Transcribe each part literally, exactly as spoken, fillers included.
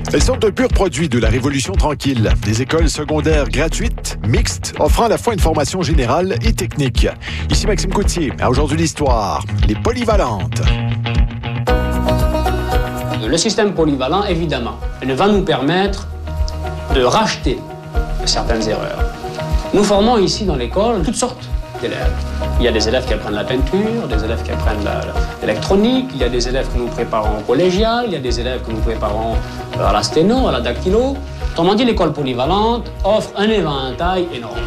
Elles sont un pur produit de la Révolution tranquille. Des écoles secondaires gratuites, mixtes, offrant à la fois une formation générale et technique. Ici Maxime Coutier. À Aujourd'hui l'Histoire, les polyvalentes. Le système polyvalent, évidemment, va nous permettre de racheter certaines erreurs. Nous formons ici dans l'école toutes sortes d'élèves. Il y a des élèves qui apprennent la peinture, des élèves qui apprennent l'électronique, il y a des élèves que nous préparons au collégial, il y a des élèves que nous préparons à la sténo, à la dactylo. Autrement dit, l'école polyvalente offre un éventail énorme.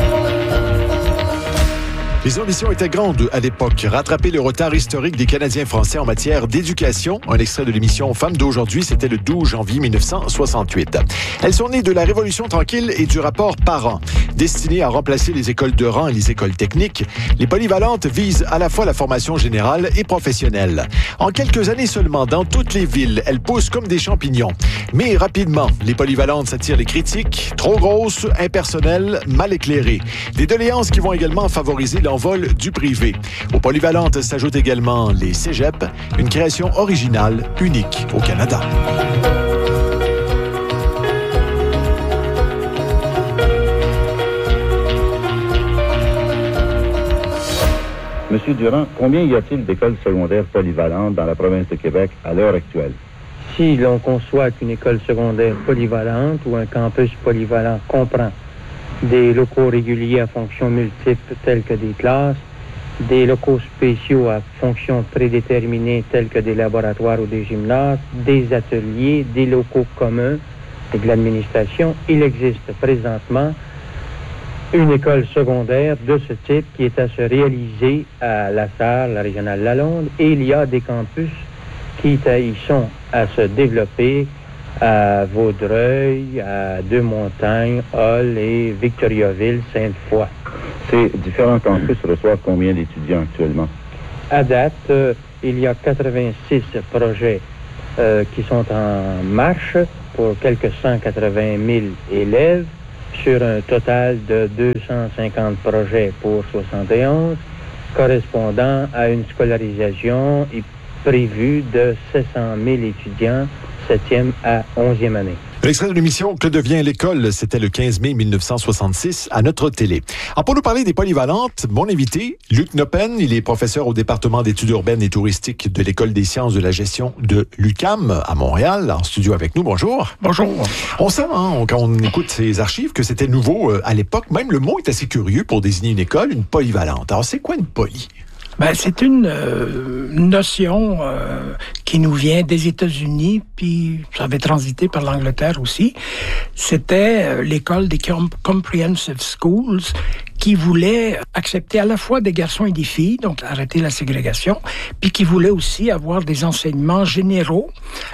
Les ambitions étaient grandes à l'époque. Rattraper le retard historique des Canadiens français en matière d'éducation. Un extrait de l'émission Femmes d'aujourd'hui, c'était le douze janvier mille neuf cent soixante-huit. Elles sont nées de la Révolution tranquille et du rapport parent. Destinées à remplacer les écoles de rang et les écoles techniques, les polyvalentes visent à la fois la formation générale et professionnelle. En quelques années seulement, dans toutes les villes, elles poussent comme des champignons. Mais rapidement, les polyvalentes s'attirent les critiques, trop grosses, impersonnelles, mal éclairées. Des doléances qui vont également favoriser l'envol du privé. Aux polyvalentes s'ajoutent également les cégeps, une création originale, unique au Canada. Monsieur Durand, combien y a-t-il d'écoles secondaires polyvalentes dans la province de Québec à l'heure actuelle? Si l'on conçoit qu'une école secondaire polyvalente ou un campus polyvalent comprend des locaux réguliers à fonctions multiples tels que des classes, des locaux spéciaux à fonctions prédéterminées tels que des laboratoires ou des gymnases, des ateliers, des locaux communs et de l'administration, il existe présentement une école secondaire de ce type qui est à se réaliser à La Sarre, la régionale Lalonde, et il y a des campus qui y sont à se développer à Vaudreuil, à Deux-Montagnes, Hull et Victoriaville, Sainte-Foy. Ces différents campus reçoivent combien d'étudiants actuellement? À date, euh, il y a quatre-vingt-six projets euh, qui sont en marche pour quelques cent quatre-vingt mille élèves sur un total de deux cent cinquante projets pour soixante et onze, correspondant à une scolarisation prévue de sept cent mille étudiants, septième à onzième année. L'extrait de l'émission Que devient l'école, c'était le quinze mai mille neuf cent soixante-six à notre télé. Alors pour nous parler des polyvalentes, mon invité, Luc Noppen, il est professeur au département d'études urbaines et touristiques de l'École des sciences de la gestion de l'U Q A M à Montréal, en studio avec nous. Bonjour. Bonjour. On sent, hein, quand on écoute ces archives, que c'était nouveau euh, à l'époque. Même le mot est assez curieux pour désigner une école, une polyvalente. Alors c'est quoi une poly? Ben, c'est une euh, notion euh, qui nous vient des États-Unis, puis ça avait transité par l'Angleterre aussi. C'était euh, l'école des Com- Comprehensive Schools qui voulait accepter à la fois des garçons et des filles, donc arrêter la ségrégation, puis qui voulait aussi avoir des enseignements généraux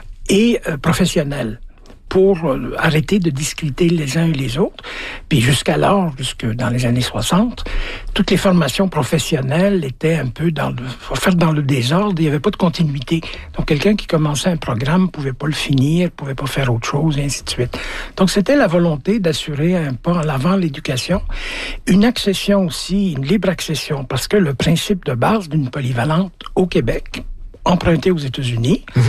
et euh, professionnels, pour euh, arrêter de discriminer les uns et les autres. Puis jusqu'alors, jusque dans les années soixante, toutes les formations professionnelles étaient un peu dans le, offertes dans le désordre, il n'y avait pas de continuité. Donc quelqu'un qui commençait un programme ne pouvait pas le finir, ne pouvait pas faire autre chose, et ainsi de suite. Donc c'était la volonté d'assurer un pas en avant l'éducation, une accession aussi, une libre accession, parce que le principe de base d'une polyvalente au Québec, emprunté aux États-Unis, mm-hmm.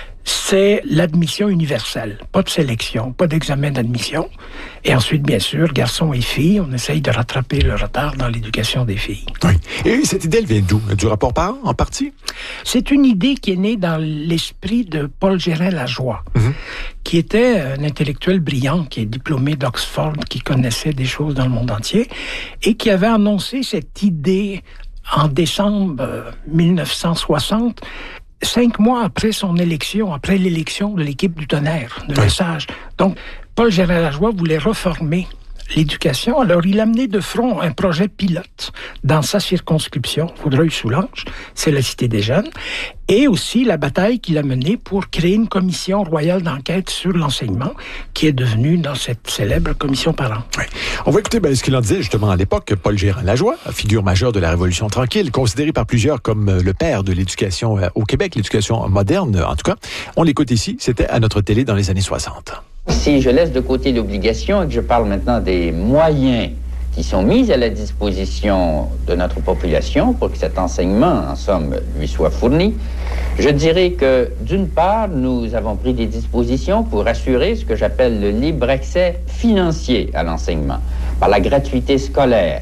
c'est l'admission universelle. Pas de sélection, pas d'examen d'admission. Et ensuite, bien sûr, garçons et filles, on essaye de rattraper le retard dans l'éducation des filles. Oui. Et cette idée, elle vient d'où? Du rapport parent, en partie? C'est une idée qui est née dans l'esprit de Paul Gérin-Lajoie, mm-hmm. qui était un intellectuel brillant, qui est diplômé d'Oxford, qui connaissait des choses dans le monde entier, et qui avait annoncé cette idée en décembre mille neuf cent soixante, cinq mois après son élection, après l'élection de l'équipe du Tonnerre, de Lesage. Donc, Paul Gérin-Lajoie voulait reformer l'éducation. Alors, il a mené de front un projet pilote dans sa circonscription, Vaudreuil-Soulanges, c'est la Cité des Jeunes, et aussi la bataille qu'il a menée pour créer une commission royale d'enquête sur l'enseignement, qui est devenue dans cette célèbre commission parent. Oui. On va écouter ben, ce qu'il en disait justement à l'époque, Paul Gérin-Lajoie, figure majeure de la Révolution tranquille, considéré par plusieurs comme le père de l'éducation au Québec, l'éducation moderne en tout cas. On l'écoute ici, c'était à notre télé dans les années soixante. Si je laisse de côté l'obligation et que je parle maintenant des moyens qui sont mises à la disposition de notre population pour que cet enseignement, en somme, lui soit fourni. Je dirais que, d'une part, nous avons pris des dispositions pour assurer ce que j'appelle le libre accès financier à l'enseignement, par la gratuité scolaire,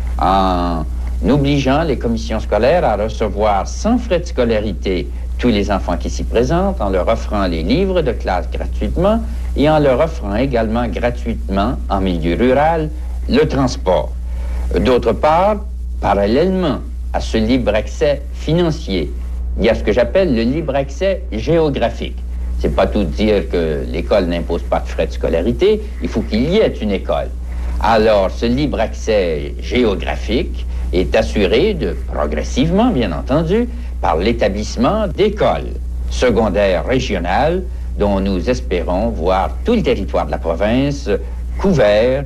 en obligeant les commissions scolaires à recevoir sans frais de scolarité tous les enfants qui s'y présentent, en leur offrant les livres de classe gratuitement et en leur offrant également gratuitement, en milieu rural, le transport. D'autre part, parallèlement à ce libre accès financier, il y a ce que j'appelle le libre accès géographique. C'est pas tout dire que l'école n'impose pas de frais de scolarité, il faut qu'il y ait une école. Alors, ce libre accès géographique est assuré de, progressivement, bien entendu, par l'établissement d'écoles secondaires régionales dont nous espérons voir tout le territoire de la province couvert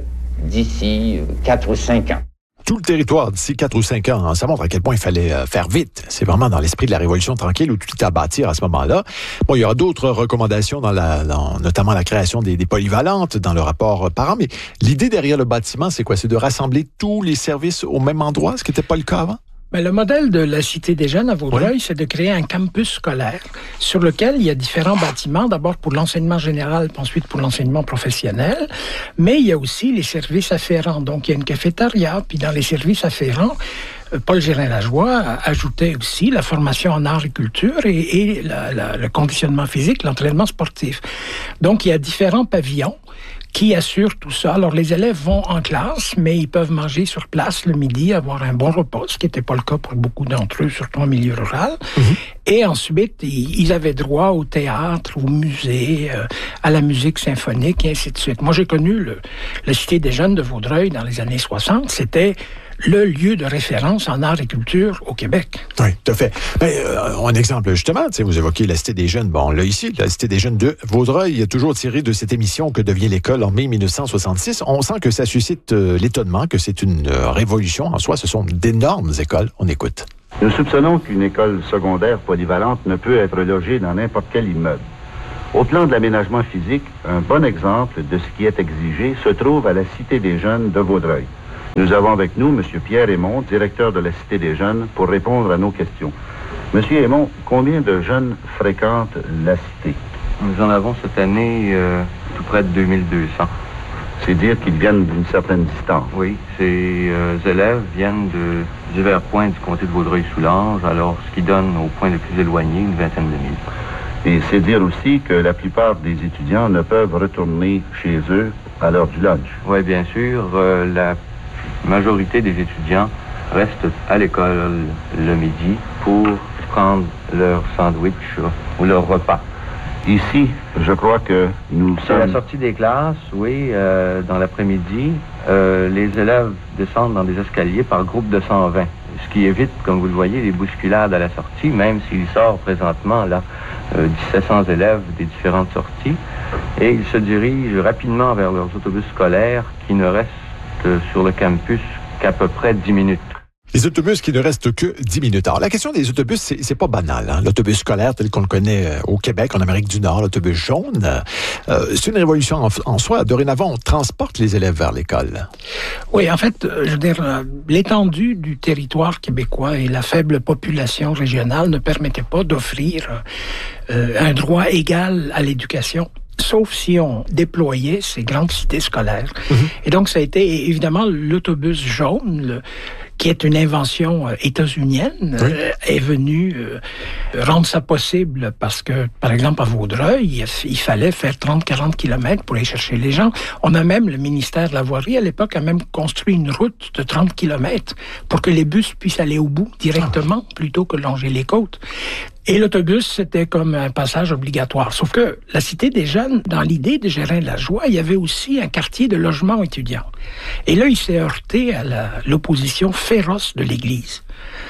d'ici quatre ou cinq ans. Tout le territoire d'ici quatre ou cinq ans, hein, ça montre à quel point il fallait euh, faire vite. C'est vraiment dans l'esprit de la Révolution tranquille où tout est à bâtir à ce moment-là. Bon, il y aura d'autres recommandations, dans la, dans, notamment la création des, des polyvalentes dans le rapport euh, parent. Mais l'idée derrière le bâtiment, c'est quoi? C'est de rassembler tous les services au même endroit, ce qui n'était pas le cas avant? Ben, le modèle de la Cité des Jeunes à Vaudreuil, oui. c'est de créer un campus scolaire sur lequel il y a différents bâtiments, d'abord pour l'enseignement général, puis ensuite pour l'enseignement professionnel, mais il y a aussi les services afférents. Donc, il y a une cafétéria, puis dans les services afférents, Paul Gérin-Lajoie ajoutait aussi la formation en art et culture et, et la, la, le conditionnement physique, l'entraînement sportif. Donc, il y a différents pavillons qui assure tout ça. Alors, les élèves vont en classe, mais ils peuvent manger sur place le midi, avoir un bon repas, ce qui n'était pas le cas pour beaucoup d'entre eux, surtout en milieu rural. Mm-hmm. Et ensuite, ils avaient droit au théâtre, au musée, euh, à la musique symphonique, et ainsi de suite. Moi, j'ai connu le, la Cité des Jeunes de Vaudreuil dans les années soixante. C'était le lieu de référence en art et culture au Québec. Oui, tout à fait. Ben, euh, un exemple, justement, vous évoquez la Cité des Jeunes. Bon, là, ici, la Cité des Jeunes de Vaudreuil, il a toujours tiré de cette émission Que devient l'école en mai dix-neuf cent soixante-six. On sent que ça suscite euh, l'étonnement, que c'est une euh, révolution en soi. Ce sont d'énormes écoles. On écoute. Nous soupçonnons qu'une école secondaire polyvalente ne peut être logée dans n'importe quel immeuble. Au plan de l'aménagement physique, un bon exemple de ce qui est exigé se trouve à la Cité des Jeunes de Vaudreuil. Nous avons avec nous M. Pierre Aymon, directeur de la Cité des Jeunes, pour répondre à nos questions. M. Aymon, combien de jeunes fréquentent la Cité? Nous en avons cette année euh, tout près de deux mille deux cents. C'est dire qu'ils viennent d'une certaine distance. Oui, ces euh, élèves viennent de divers points du comté de Vaudreuil-Soulanges, alors ce qui donne au point le plus éloigné une vingtaine de milles. Et c'est dire aussi que la plupart des étudiants ne peuvent retourner chez eux à l'heure du lunch. Oui, bien sûr. Euh, la majorité des étudiants restent à l'école le midi pour prendre leur sandwich ou leur repas. Ici, je crois que nous C'est sommes... la sortie des classes, oui, euh, dans l'après-midi. Euh, les élèves descendent dans des escaliers par groupe de cent vingt, ce qui évite, comme vous le voyez, les bousculades à la sortie, même s'il sort présentement, là, euh, mille sept cents élèves des différentes sorties, et ils se dirigent rapidement vers leurs autobus scolaires qui ne restent sur le campus qu'à peu près dix minutes. Les autobus qui ne restent que dix minutes. Alors, la question des autobus, c'est, c'est pas banal. Hein? L'autobus scolaire tel qu'on le connaît au Québec, en Amérique du Nord, l'autobus jaune, euh, c'est une révolution en, en soi. Dorénavant, on transporte les élèves vers l'école. Oui, en fait, je veux dire, l'étendue du territoire québécois et la faible population régionale ne permettaient pas d'offrir euh, un droit égal à l'éducation, sauf si on déployait ces grandes cités scolaires. Mm-hmm. Et donc, ça a été évidemment l'autobus jaune, le, qui est une invention euh, états-unienne, oui. euh, est venue euh, rendre ça possible parce que, par exemple, à Vaudreuil, il, il fallait faire trente à quarante kilomètres pour aller chercher les gens. On a même, le ministère de la Voirie, à l'époque, a même construit une route de trente kilomètres pour que les bus puissent aller au bout directement, ah. plutôt que de longer les côtes. Et l'autobus, c'était comme un passage obligatoire. Sauf que la Cité des Jeunes, dans l'idée de Gérin-Lajoie, il y avait aussi un quartier de logement étudiant. Et là, il s'est heurté à la, l'opposition féroce de l'Église.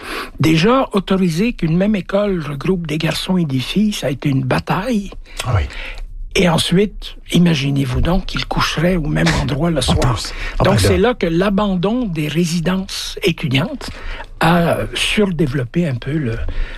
Déjà, autoriser qu'une même école regroupe des garçons et des filles, ça a été une bataille. Oui. Et ensuite, imaginez-vous donc qu'ils coucheraient au même endroit le soir. Ah, donc, ben c'est là que l'abandon des résidences étudiantes a surdéveloppé un peu le...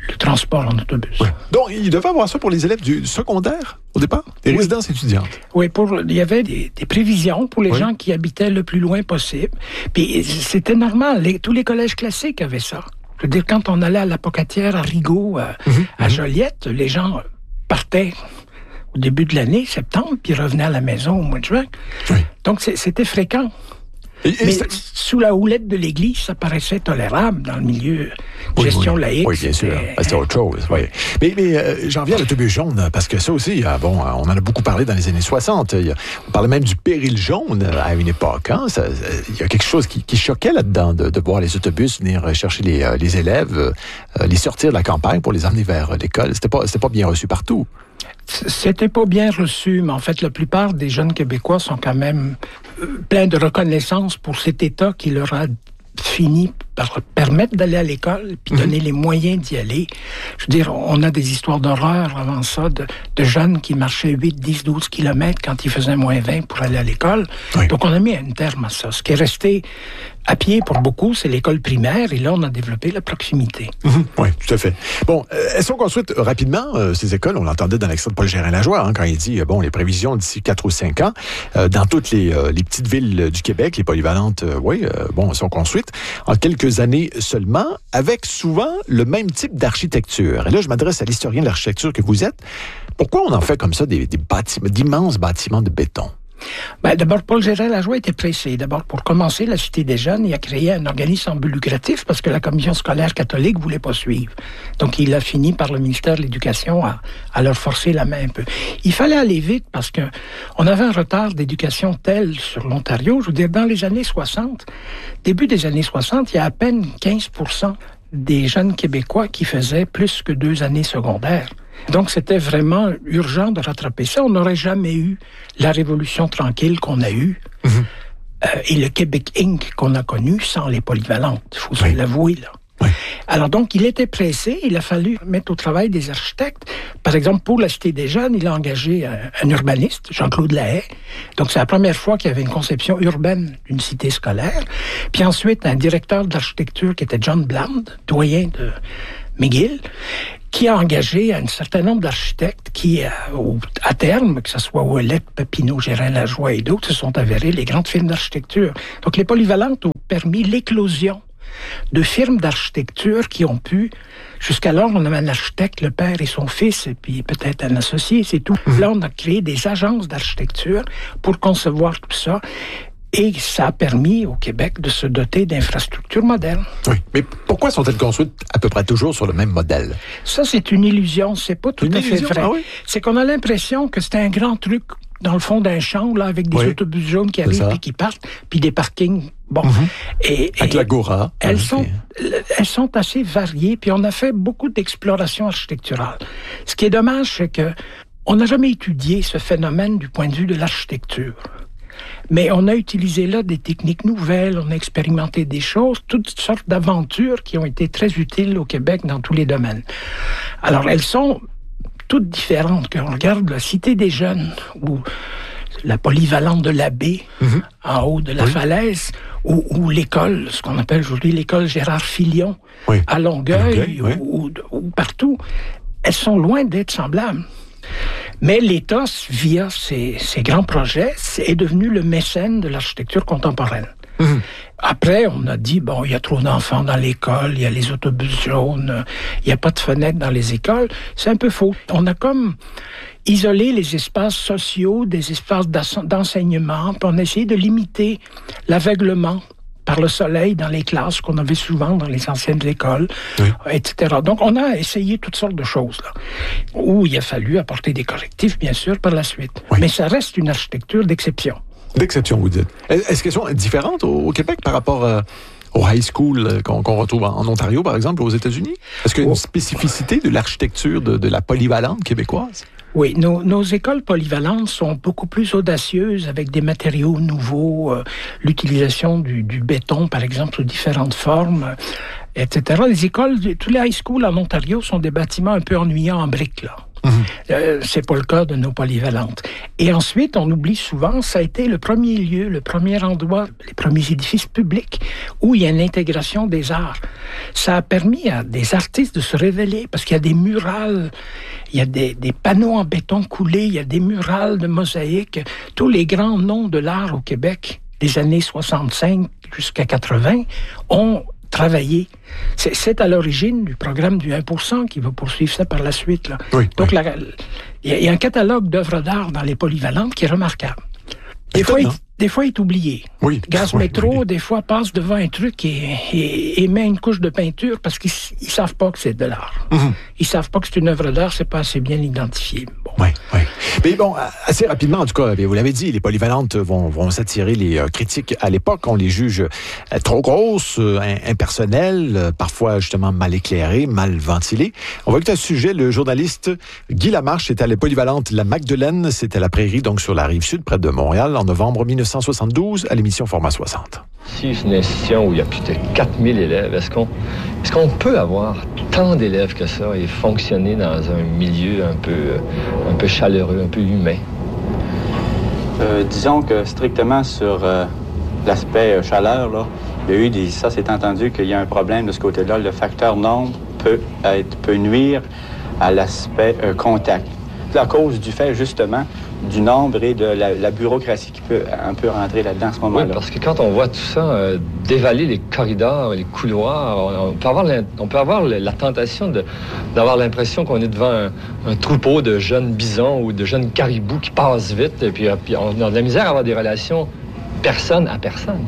le transport en autobus. Ouais. Donc, il devait avoir ça pour les élèves du secondaire, au départ, des oui. résidences étudiantes. Oui, pour, il y avait des, des prévisions pour les oui. gens qui habitaient le plus loin possible. Puis c'était normal, les, tous les collèges classiques avaient ça. Je veux dire, quand on allait à la Pocatière, à Rigaud, à, mm-hmm. à Joliette, les gens partaient au début de l'année, septembre, puis revenaient à la maison au mois de juin. Oui. Donc, c'était fréquent. Et, et Mais c'est... sous la houlette de l'Église, ça paraissait tolérable dans le milieu oui, gestion oui. laïque. Oui, bien sûr. C'était autre chose. Oui. Mais, mais euh, j'en viens à l'autobus jaune, parce que ça aussi, euh, bon, on en a beaucoup parlé dans les années soixante. Il y a, on parlait même du péril jaune à une époque. Hein. Ça, il y a quelque chose qui, qui choquait là-dedans, de, de voir les autobus venir chercher les, euh, les élèves, euh, les sortir de la campagne pour les emmener vers l'école. C'était pas, c'était pas bien reçu partout. C'était pas bien reçu, mais en fait, la plupart des jeunes Québécois sont quand même pleins de reconnaissance pour cet État qui leur a fini par permettre d'aller à l'école puis mmh. donner les moyens d'y aller. Je veux dire, on a des histoires d'horreur avant ça, de, de jeunes qui marchaient huit, dix, douze kilomètres quand il faisait moins vingt pour aller à l'école. Oui. Donc, on a mis un terme à ça. Ce qui est resté à pied pour beaucoup, c'est l'école primaire, et là, on a développé la proximité. Mmh, oui, tout à fait. Bon, euh, elles sont construites rapidement, euh, ces écoles. On l'entendait dans l'extrait de Paul Gérin-Lajoie, hein, quand il dit, euh, bon, les prévisions d'ici quatre ou cinq ans, euh, dans toutes les, euh, les petites villes du Québec, les polyvalentes, euh, oui, euh, bon, elles sont construites en quelques années seulement, avec souvent le même type d'architecture. Et là, je m'adresse à l'historien de l'architecture que vous êtes. Pourquoi on en fait comme ça des, des bâtiments, d'immenses bâtiments de béton? Ben, d'abord, Paul Gérin-Lajoie était pressé. D'abord, pour commencer, la Cité des Jeunes, il a créé un organisme en but lucratif parce que la Commission scolaire catholique voulait pas suivre. Donc, il a fini par le ministère de l'Éducation à, à leur forcer la main un peu. Il fallait aller vite parce que on avait un retard d'éducation tel sur l'Ontario. Je veux dire, dans les années soixante, début des années soixante, il y a à peine quinze pour cent des jeunes Québécois qui faisaient plus que deux années secondaires. Donc, c'était vraiment urgent de rattraper ça. On n'aurait jamais eu la révolution tranquille qu'on a eue mmh. euh, et le Québec Incorporé qu'on a connu sans les polyvalentes. Il faut oui. se l'avouer, là. Oui. Alors, donc, il était pressé. Il a fallu mettre au travail des architectes. Par exemple, pour la Cité des Jeunes, il a engagé un, un urbaniste, Jean-Claude Lahaye. Donc, c'est la première fois qu'il y avait une conception urbaine d'une cité scolaire. Puis ensuite, un directeur d'architecture qui était John Bland, doyen de McGill, qui a engagé un certain nombre d'architectes qui, à terme, que ce soit Ouellette, Papineau, Gérin-Lajoie et d'autres, se sont avérés les grandes firmes d'architecture. Donc, les polyvalentes ont permis l'éclosion de firmes d'architecture qui ont pu... Jusqu'alors, on avait un architecte, le père et son fils, et puis peut-être un associé, c'est tout. Mmh. Là, on a créé des agences d'architecture pour concevoir tout ça. Et ça a permis au Québec de se doter d'infrastructures modernes. Oui, mais pourquoi sont-elles construites à peu près toujours sur le même modèle? Ça, c'est une illusion. C'est pas tout une à illusion? fait vrai. Ah oui? C'est qu'on a l'impression que c'est un grand truc dans le fond d'un champ, là, avec des oui. autobus jaunes qui arrivent et qui partent, puis des parkings. Bon. Mm-hmm. Et, avec et l'agora. Elles, hein, sont, elles sont assez variées, puis on a fait beaucoup d'exploration architecturale. Ce qui est dommage, c'est que on n'a jamais étudié ce phénomène du point de vue de l'architecture. Mais on a utilisé là des techniques nouvelles, on a expérimenté des choses, toutes sortes d'aventures qui ont été très utiles au Québec dans tous les domaines. Alors, elles sont toutes différentes. Quand on regarde la Cité des Jeunes, ou la polyvalente de l'Abbé, mm-hmm. en haut de la oui. falaise, ou, ou l'école, ce qu'on appelle aujourd'hui l'école Gérard Filion, oui. à Longueuil, oui. ou, ou, ou partout, elles sont loin d'être semblables. Mais l'État, via ses, ses grands projets, est devenu le mécène de l'architecture contemporaine. Mmh. Après, on a dit, bon, il y a trop d'enfants dans l'école, il y a les autobus jaunes, il n'y a pas de fenêtres dans les écoles. C'est un peu faux. On a comme isolé les espaces sociaux des espaces d'enseignement, puis on a essayé de limiter l'aveuglement par le soleil dans les classes qu'on avait souvent dans les anciennes écoles, oui. et cetera. Donc, on a essayé toutes sortes de choses, là, où il a fallu apporter des correctifs, bien sûr, par la suite. Oui. Mais ça reste une architecture d'exception. D'exception, vous dites. Est-ce qu'elles sont différentes au, au Québec par rapport à, au high school qu'on, qu'on retrouve en, en Ontario, par exemple, aux États-Unis? Est-ce qu'il y a une spécificité de l'architecture de, de la polyvalente québécoise? Oui, nos, nos écoles polyvalentes sont beaucoup plus audacieuses avec des matériaux nouveaux, euh, l'utilisation du, du béton, par exemple, sous différentes formes, euh, et cetera. Les écoles, tous les high schools en Ontario sont des bâtiments un peu ennuyants en briques, là. Mmh. Euh, c'est pas le cas de nos polyvalentes. Et ensuite, on oublie souvent, ça a été le premier lieu, le premier endroit, les premiers édifices publics où il y a une intégration des arts. Ça a permis à des artistes de se révéler parce qu'il y a des murales, il y a des, des panneaux en béton coulé, il y a des murales de mosaïques. Tous les grands noms de l'art au Québec des années soixante-cinq jusqu'à quatre-vingts ont travailler. C'est, c'est à l'origine du programme du un pour cent qui va poursuivre ça par la suite. Là. Oui, Donc, oui. il y, y a un catalogue d'œuvres d'art dans les polyvalentes qui est remarquable. Des fois, il, des fois, il est oublié. Oui. Gaz oui, Métro, oui. des fois, passe devant un truc et, et, et met une couche de peinture parce qu'ils ne savent pas que c'est de l'art. Mm-hmm. Ils ne savent pas que c'est une œuvre d'art, c'est pas assez bien identifié. Bon. Oui, oui. Mais bon, assez rapidement, en tout cas, vous l'avez dit, les polyvalentes vont, vont s'attirer les euh, critiques à l'époque. On les juge euh, trop grosses, euh, impersonnelles, euh, parfois justement mal éclairées, mal ventilées. On va écouter à ce sujet le journaliste Guy Lamarche. C'était à la polyvalente La Magdeleine, c'était à la Prairie, donc sur la rive sud, près de Montréal, en novembre mille neuf cent soixante-douze, à l'émission Format soixante. Si c'est une institution où il y a plus de quatre mille élèves, est-ce qu'on, est-ce qu'on peut avoir tant d'élèves que ça et fonctionner dans un milieu un peu, un peu chaleureux, un peu humain? Euh, disons que strictement sur euh, l'aspect euh, chaleur, là, il y a eu des, ça c'est entendu qu'il y a un problème de ce côté-là. Le facteur nombre peut, être, peut nuire à l'aspect euh, contact. C'est à cause du fait justement du nombre et de la, la bureaucratie qui peut un peu rentrer là-dedans à ce moment-là. Oui, parce que quand on voit tout ça, euh, dévaler les corridors, les couloirs, on, on peut avoir, on peut avoir la tentation de, d'avoir l'impression qu'on est devant un, un troupeau de jeunes bisons ou de jeunes caribous qui passent vite, et puis, puis on a de la misère à avoir des relations personne à personne.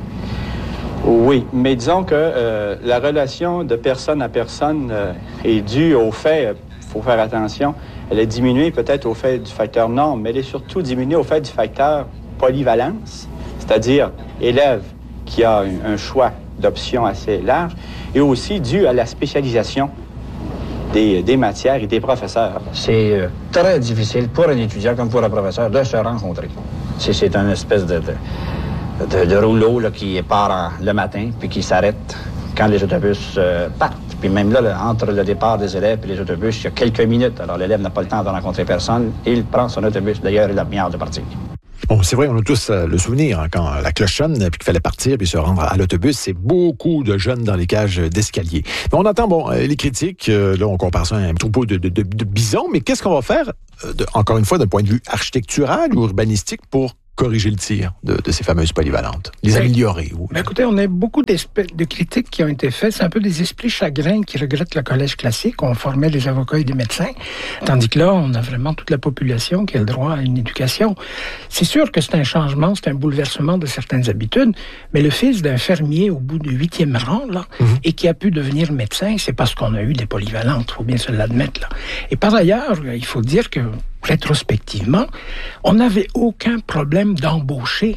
Oui, mais disons que euh, la relation de personne à personne euh, est due au fait, il faut faire attention, elle est diminuée peut-être au fait du facteur norme, mais elle est surtout diminuée au fait du facteur polyvalence, c'est-à-dire élève qui a un, un choix d'options assez large, et aussi dû à la spécialisation des, des matières et des professeurs. C'est euh, très difficile pour un étudiant comme pour un professeur de se rencontrer. C'est, c'est une espèce de, de, de, de rouleau là, qui part en, le matin puis qui s'arrête quand les autobus euh, partent. Puis même là, là, entre le départ des élèves et les autobus, il y a quelques minutes. Alors l'élève n'a pas le temps de rencontrer personne. Il prend son autobus. D'ailleurs, il a bien hâte de partir. Bon, c'est vrai, on a tous euh, le souvenir, hein, quand la cloche sonne, puis qu'il fallait partir, puis se rendre à l'autobus, c'est beaucoup de jeunes dans les cages d'escalier. Mais on entend, bon, les critiques, euh, là, on compare ça à un troupeau de, de, de, de bisons, mais qu'est-ce qu'on va faire, euh, de, encore une fois, d'un point de vue architectural ou urbanistique, pour corriger le tir de, de ces fameuses polyvalentes, les ben, améliorer? Ou... Ben écoutez, on a beaucoup de critiques qui ont été faites. C'est un peu des esprits chagrins qui regrettent le collège classique. On formait des avocats et des médecins, tandis que là, on a vraiment toute la population qui a le droit à une éducation. C'est sûr que c'est un changement, c'est un bouleversement de certaines habitudes, mais le fils d'un fermier au bout du huitième rang, là, mm-hmm. et qui a pu devenir médecin, c'est parce qu'on a eu des polyvalentes, il faut bien se l'admettre. Là. Et par ailleurs, il faut dire que rétrospectivement, on n'avait aucun problème d'embaucher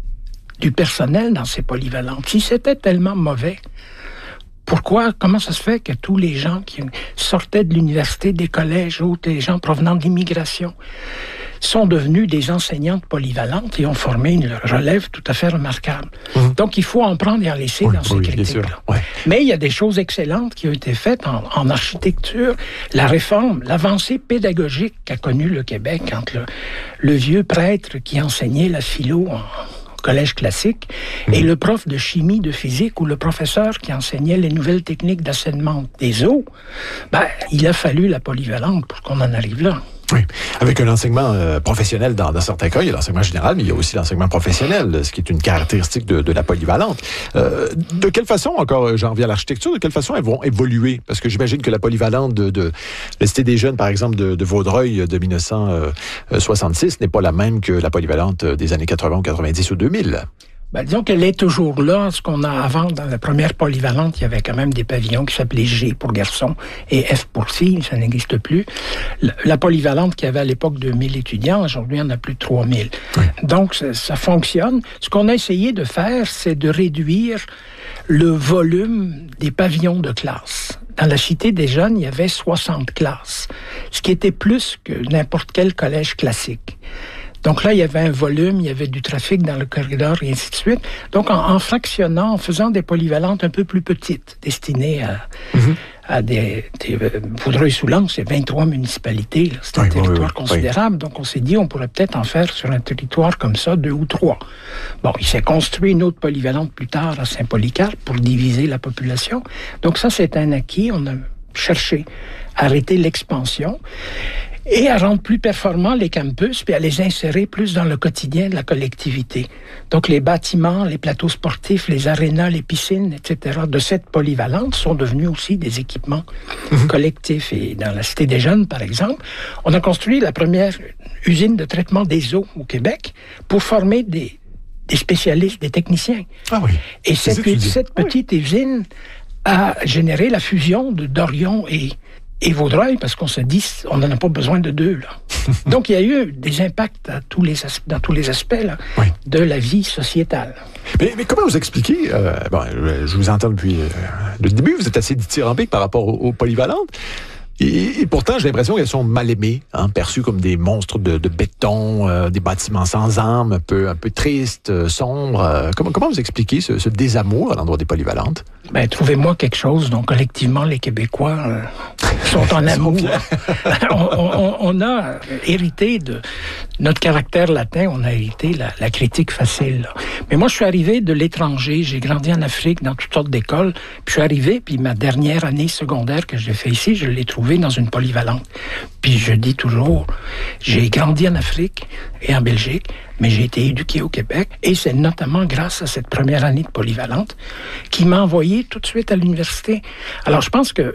du personnel dans ces polyvalentes. Si c'était tellement mauvais, pourquoi, comment ça se fait que tous les gens qui sortaient de l'université, des collèges, ou des gens provenant de l'immigration, sont devenus des enseignantes polyvalentes et ont formé une relève tout à fait remarquable. Mmh. Donc, il faut en prendre et en laisser oui, dans ces oui, critiques-là. Ouais. Mais il y a des choses excellentes qui ont été faites en, en architecture. La réforme, l'avancée pédagogique qu'a connue le Québec entre le, le vieux prêtre qui enseignait la philo en collège classique mmh. et le prof de chimie, de physique ou le professeur qui enseignait les nouvelles techniques d'assainissement des eaux, ben, il a fallu la polyvalente pour qu'on en arrive là. Oui, avec un enseignement euh, professionnel dans, dans certains cas, il y a l'enseignement général, mais il y a aussi l'enseignement professionnel, ce qui est une caractéristique de, de la polyvalente. Euh, de quelle façon, encore, j'en reviens à l'architecture, de quelle façon elles vont évoluer? Parce que j'imagine que la polyvalente de, de la Cité des Jeunes, par exemple, de, de Vaudreuil de dix-neuf cent soixante-six n'est pas la même que la polyvalente des années quatre-vingts, quatre-vingt-dix ou deux mille. Ben, disons qu'elle est toujours là. Ce qu'on a avant, dans la première polyvalente, il y avait quand même des pavillons qui s'appelaient G pour garçons et F pour filles. Ça n'existe plus. La, la polyvalente qui avait à l'époque deux mille étudiants, aujourd'hui, il y en a plus de trois mille. Oui. Donc, ça, ça fonctionne. Ce qu'on a essayé de faire, c'est de réduire le volume des pavillons de classe. Dans la Cité des Jeunes, il y avait soixante classes, ce qui était plus que n'importe quel collège classique. Donc là, il y avait un volume, il y avait du trafic dans le corridor et ainsi de suite. Donc, en, en fractionnant, en faisant des polyvalentes un peu plus petites, destinées à, mm-hmm. à des... des Vaudreuil-Soulanges, c'est vingt-trois municipalités. Là. C'est un oui, territoire oui, oui, considérable. Oui. Donc, on s'est dit, on pourrait peut-être en faire sur un territoire comme ça, deux ou trois. Bon, il s'est construit une autre polyvalente plus tard à Saint-Polycarpe pour diviser la population. Donc, ça, c'est un acquis. On a cherché à arrêter l'expansion et à rendre plus performants les campus, puis à les insérer plus dans le quotidien de la collectivité. Donc, les bâtiments, les plateaux sportifs, les arénas, les piscines, et cetera, de cette polyvalente sont devenus aussi des équipements mmh. collectifs. Et dans la Cité des Jeunes, par exemple, on a construit la première usine de traitement des eaux au Québec pour former des, des spécialistes, des techniciens. Ah oui. Et cette, cette petite oui. usine a généré la fusion de Dorion et Et Vaudreuil, parce qu'on se dit, on n'en a pas besoin de deux, là. Donc, il y a eu des impacts à tous les as- dans tous les aspects là, oui. de la vie sociétale. Mais, mais comment vous expliquez, euh, bon, je vous entends depuis euh, le début, vous êtes assez dithyrambique par rapport aux, aux polyvalentes, et, et pourtant, j'ai l'impression qu'elles sont mal aimées, hein, perçues comme des monstres de, de béton, euh, des bâtiments sans âme, un peu, un peu tristes, euh, sombres. Euh, comment, comment vous expliquez ce, ce désamour à l'endroit des polyvalentes? Ben, trouvez-moi quelque chose dont collectivement les Québécois euh, sont en amour. on, on, on a hérité de notre caractère latin, on a hérité la, la critique facile. Là. Mais moi, je suis arrivé de l'étranger, j'ai grandi en Afrique dans toutes sortes d'écoles, puis je suis arrivé, puis ma dernière année secondaire que j'ai fait ici, je l'ai trouvée dans une polyvalente. Puis je dis toujours, j'ai grandi en Afrique et en Belgique, mais j'ai été éduqué au Québec, et c'est notamment grâce à cette première année de polyvalente qui m'a envoyé tout de suite à l'université. Alors, je pense que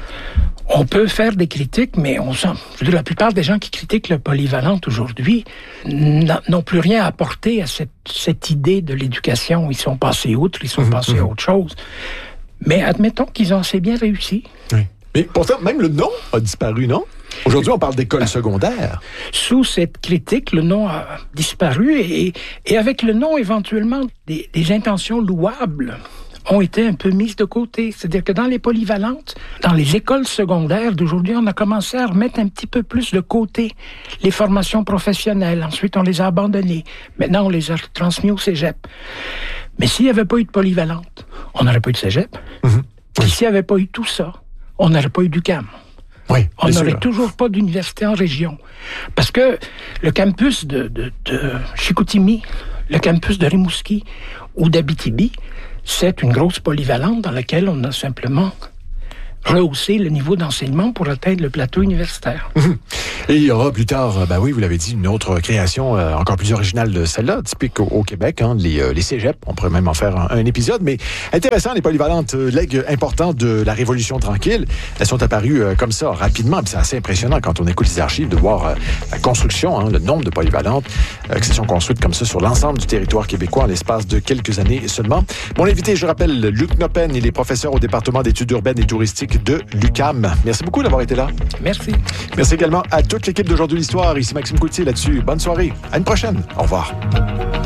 on peut faire des critiques, mais on sent, je veux dire, la plupart des gens qui critiquent le polyvalente aujourd'hui n'ont plus rien à apporter à cette, cette idée de l'éducation. Ils sont passés outre, ils sont mmh, passés mmh. à autre chose. Mais admettons qu'ils ont assez bien réussi. Oui. Mais pourtant, même le nom a disparu, non? Aujourd'hui, on parle d'école secondaire. Sous cette critique, le nom a disparu et, et avec le nom, éventuellement, des, des intentions louables ont été un peu mises de côté. C'est-à-dire que dans les polyvalentes, dans les écoles secondaires d'aujourd'hui, on a commencé à remettre un petit peu plus de côté les formations professionnelles. Ensuite, on les a abandonnées. Maintenant, on les a transmis au cégep. Mais s'il n'y avait pas eu de polyvalente, on n'aurait pas eu de cégep. Mm-hmm. Oui. Et s'il n'y avait pas eu tout ça, on n'aurait pas eu du C A M. Oui, on n'aurait toujours pas d'université en région. Parce que le campus de, de, de Chicoutimi, le campus de Rimouski ou d'Abitibi, c'est une grosse polyvalente dans laquelle on a simplement rehausser le niveau d'enseignement pour atteindre le plateau universitaire. Et il y aura plus tard, ben oui, vous l'avez dit, une autre création euh, encore plus originale de celle-là, typique au, au Québec, hein, les, euh, les cégeps. On pourrait même en faire un, un épisode, mais intéressant, les polyvalentes, euh, legs importants de la Révolution tranquille. Elles sont apparues euh, comme ça, rapidement, puis c'est assez impressionnant quand on écoute les archives de voir euh, la construction, hein, le nombre de polyvalentes euh, qui se sont construites comme ça sur l'ensemble du territoire québécois en l'espace de quelques années seulement. Mon invité, je rappelle, Luc Noppen, il est professeur au département d'études urbaines et touristiques de l'U Q A M. Merci beaucoup d'avoir été là. Merci. Merci également à toute l'équipe d'Aujourd'hui l'Histoire. Ici Maxime Coutier là-dessus. Bonne soirée. À une prochaine. Au revoir.